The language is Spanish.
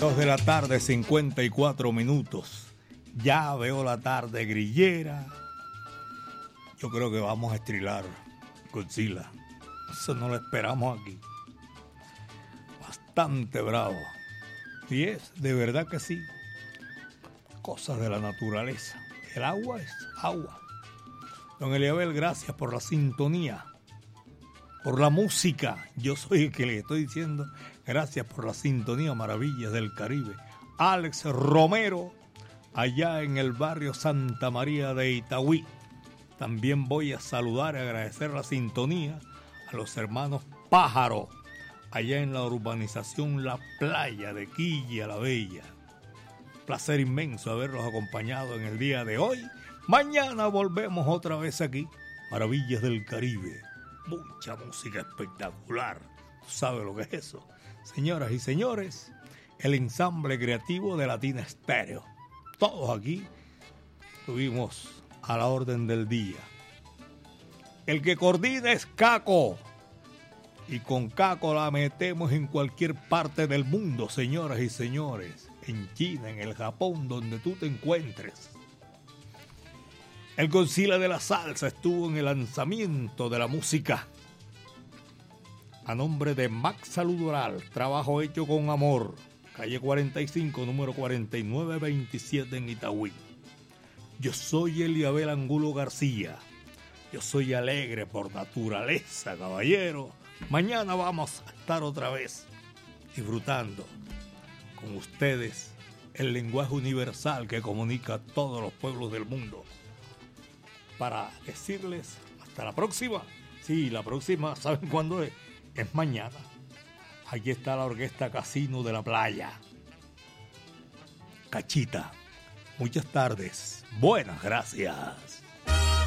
2 de la tarde, 54 minutos. Ya veo la tarde grillera. Yo creo que vamos a estrilar Godzilla. Eso no lo esperamos aquí. Bastante bravo. Y es, de verdad que sí. Cosas de la naturaleza. El agua es agua. Don Eliabel, gracias por la sintonía, por la música. Yo soy el que le estoy diciendo gracias por la sintonía, Maravillas del Caribe. Alex Romero, allá en el barrio Santa María de Itagüí. También voy a saludar y agradecer la sintonía a los hermanos Pájaro, allá en la urbanización La Playa de Quilla la Bella. Placer inmenso haberlos acompañado en el día de hoy. Mañana volvemos otra vez aquí, Maravillas del Caribe. Mucha música espectacular. ¿Tú sabes lo que es eso? Señoras y señores, el ensamble creativo de Latina Estéreo. Todos aquí estuvimos a la orden del día. El que coordina es Caco. Y con Caco la metemos en cualquier parte del mundo, señoras y señores. En China, en el Japón, donde tú te encuentres. El Godzilla de la salsa estuvo en el lanzamiento de la música. A nombre de Max Salud Oral, trabajo hecho con amor. Calle 45, número 4927 en Itagüí. Yo soy Eliabel Angulo García. Yo soy alegre por naturaleza, caballero. Mañana vamos a estar otra vez disfrutando con ustedes el lenguaje universal que comunica a todos los pueblos del mundo. Para decirles hasta la próxima. Sí, la próxima, ¿saben cuándo es? Es mañana. Aquí está la Orquesta Casino de la Playa. Cachita. Muchas tardes. Buenas gracias.